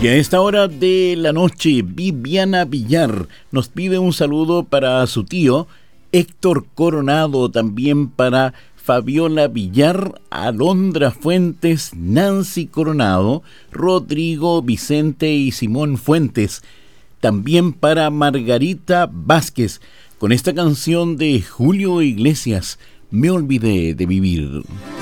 Y a esta hora de la noche, Viviana Villar nos pide un saludo para su tío Héctor Coronado, también para Fabiola Villar, Alondra Fuentes, Nancy Coronado, Rodrigo, Vicente y Simón Fuentes. También para Margarita Vázquez, con esta canción de Julio Iglesias, Me olvidé de vivir.